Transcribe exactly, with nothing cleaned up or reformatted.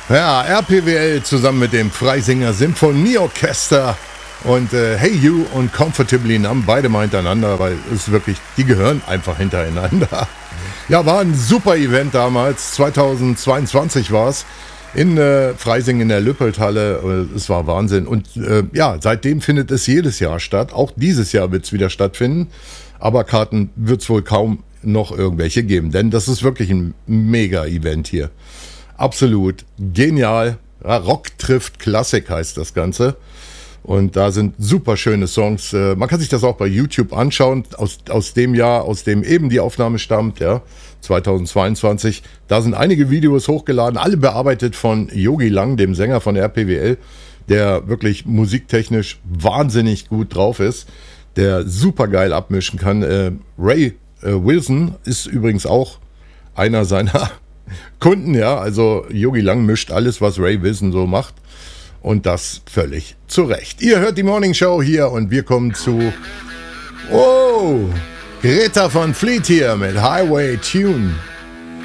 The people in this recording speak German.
Ja, R P W L zusammen mit dem Freisinger Symphonieorchester und äh, Hey You und Comfortably Numb, beide mal hintereinander, weil es wirklich, die gehören einfach hintereinander. Ja, war ein super Event damals, zweitausendzweiundzwanzig war es, in äh, Freising in der Lüppelthalle. Es war Wahnsinn und äh, ja, seitdem findet es jedes Jahr statt. Auch dieses Jahr wird es wieder stattfinden, aber Karten wird es wohl kaum noch irgendwelche geben, denn das ist wirklich ein Mega-Event hier. Absolut genial. Ja, Rock trifft Klassik heißt das Ganze. Und da sind super schöne Songs. Man kann sich das auch bei YouTube anschauen, aus, aus dem Jahr, aus dem eben die Aufnahme stammt, ja, zweitausendzweiundzwanzig. Da sind einige Videos hochgeladen, alle bearbeitet von Yogi Lang, dem Sänger von R P W L, der wirklich musiktechnisch wahnsinnig gut drauf ist, der super geil abmischen kann. Äh, Ray äh, Wilson ist übrigens auch einer seiner Kunden, ja, also Yogi Lang mischt alles, was Ray Wilson so macht und das völlig zu Recht. Ihr hört die Morning Show hier und wir kommen zu oh, Greta Van Fleet hier mit Highway Tune.